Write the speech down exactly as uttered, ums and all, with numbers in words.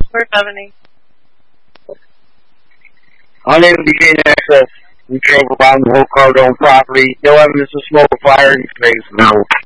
four seventy. Unable to gain access. We drove around the whole Cardone property. No evidence of smoke or fire in space. No.